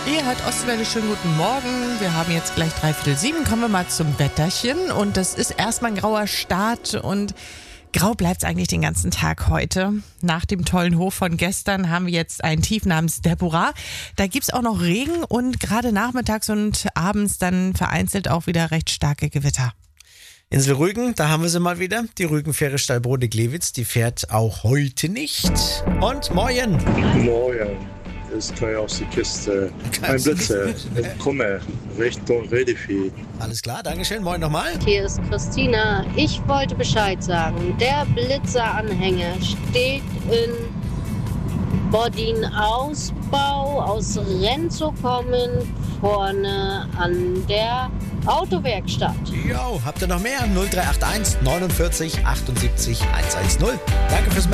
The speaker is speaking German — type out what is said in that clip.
Ihr hört Ostwelle, schönen guten Morgen. Wir haben jetzt gleich 6:45. Kommen wir mal zum Wetterchen. Und das ist erstmal ein grauer Start und grau bleibt es eigentlich den ganzen Tag heute. Nach dem tollen Hoch von gestern haben wir jetzt ein Tief namens Deborah. Da gibt es auch noch Regen und gerade nachmittags und abends dann vereinzelt auch wieder recht starke Gewitter. Insel Rügen, da haben wir sie mal wieder. Die Rügenfähre Stallbrode-Glewitz, die fährt auch heute nicht. Und moin. Moin, ist Kai aus der Kiste. Ein Blitzer, ich komme Richtung Redevieh. Alles klar, Dankeschön. Moin nochmal. Hier ist Christina. Ich wollte Bescheid sagen. Der Blitzeranhänger steht in Bodin-Ausbau aus Renzo kommen, vorne an der Autowerkstatt. Jo, habt ihr noch mehr? 0381 49 78 110. Danke fürs